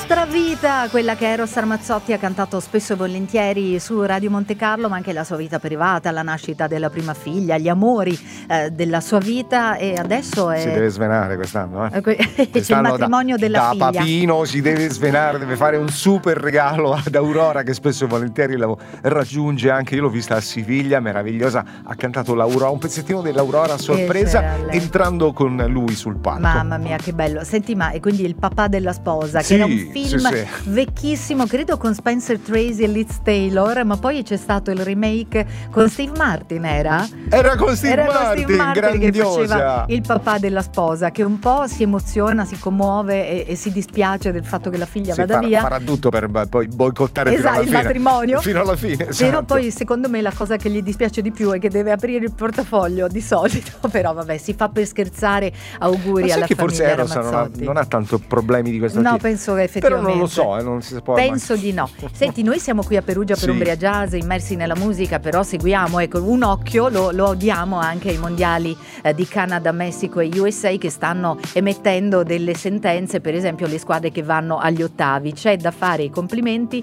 Nostra vita, quella che Eros Ramazzotti ha cantato spesso e volentieri su Radio Monte Carlo, ma anche la sua vita privata, la nascita della prima figlia, gli amori della sua vita, e adesso si deve svenare quest'anno, c'è il matrimonio della figlia. Da papino si deve svenare, deve fare un super regalo ad Aurora, che spesso e volentieri lo raggiunge. Anche io l'ho vista a Siviglia, meravigliosa, ha cantato l'Aurora, un pezzettino dell'Aurora a sorpresa, entrando con lui sul palco. Mamma mia, che bello. Senti, ma e quindi Il papà della sposa, che era un film vecchissimo, credo con Spencer Tracy e Liz Taylor, ma poi c'è stato il remake con Steve Martin, era con Steve Martin grandiosa, che faceva il papà della sposa, che un po' si emoziona, si commuove e si dispiace del fatto che la figlia vada via. Farà tutto per poi boicottare il matrimonio fino alla fine, però poi secondo me la cosa che gli dispiace di più è che deve aprire il portafoglio di solito, però vabbè, si fa per scherzare. Auguri alla famiglia Ramazzotti. Non ha tanto problemi di questo tipo. No, penso che effettivamente, però non lo so, non si può penso di no. Senti, noi siamo qui a Perugia per Umbria Jazz, immersi nella musica, però seguiamo, ecco, un occhio lo diamo anche ai mondiali di Canada, Messico e USA, che stanno emettendo delle sentenze, per esempio le squadre che vanno agli ottavi. C'è da fare i complimenti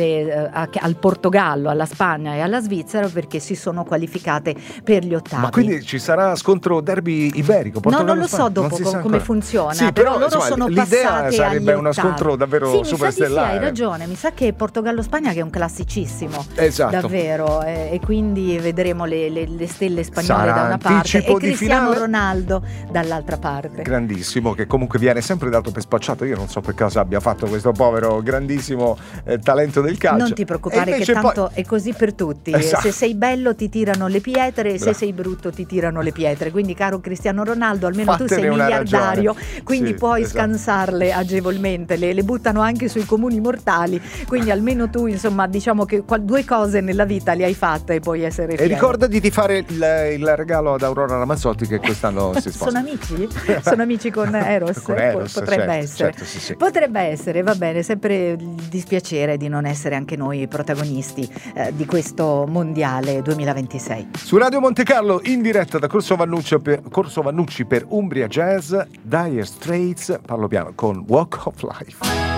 al Portogallo, alla Spagna e alla Svizzera, perché si sono qualificate per gli ottavi. Ma quindi ci sarà scontro derby iberico? No, non lo so dopo come funziona, però loro sono l'idea passati sarebbe uno ottavi. scontro davvero superstellare. Hai ragione, mi sa che Portogallo-Spagna, che è un classicissimo, esatto, davvero, e quindi vedremo le stelle spagnole da una parte e Cristiano Ronaldo dall'altra parte. Grandissimo, che comunque viene sempre dato per spacciato. Io non so che cosa abbia fatto questo povero grandissimo talento del calcio. Non ti preoccupare, che tanto è così per tutti. Esatto. Se sei bello ti tirano le pietre, se sei brutto ti tirano le pietre. Quindi, caro Cristiano Ronaldo, almeno tu sei miliardario, quindi puoi scansarle agevolmente. Le buttano anche sui comuni mortali, quindi almeno tu, insomma, diciamo che due cose nella vita le hai fatte e puoi essere fiero. E ricordati di fare il regalo ad Aurora Ramazzotti, che quest'anno si sposa. Sono amici? Sono amici con Eros? Con Eros, potrebbe essere. Certo, sì. Potrebbe essere, va bene, sempre il dispiacere di non essere anche noi protagonisti di questo mondiale 2026. Su Radio Monte Carlo, in diretta da Corso Vannucci per Umbria Jazz, Dire Straits, parlo piano, con Walk of Life.